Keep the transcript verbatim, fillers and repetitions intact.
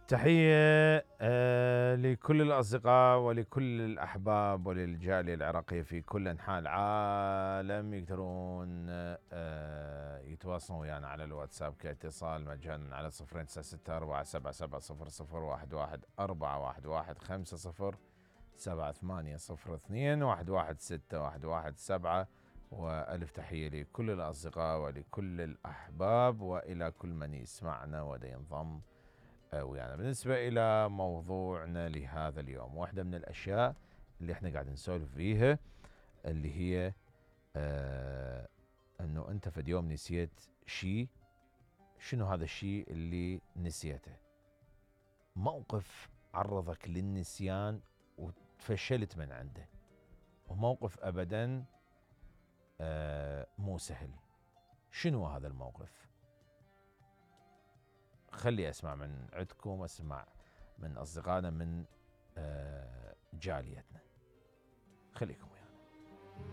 تحية آه، لكل الأصدقاء ولكل الأحباب وللجالية العراقية في كل أنحاء العالم. يقدرون آه، يتواصلون ويانا على الواتساب كاتصال مجانا على صفرين تسعة ستة أربعة سبعة سبعة صفر صفر واحد واحد أربعة واحد واحد خمسة صفر سبعة ثمانية صفر اثنين واحد واحد ستة واحد واحد سبعة. وألف تحية لكل الأصدقاء ولكل الأحباب وإلى كل من يسمعنا ودا ينضم ويانا. يعني بالنسبة إلى موضوعنا لهذا اليوم، واحدة من الأشياء اللي احنا قاعد نسولف فيها اللي هي آه أنه أنت في اليوم نسيت شيء. شنو هذا الشيء اللي نسيته؟ موقف عرضك للنسيان وتفشلت من عنده، وموقف أبدا آه مو سهل. شنو هذا الموقف؟ خلي أسمع من عندكم، أسمع من أصدقائنا من آه جاليتنا. خليكم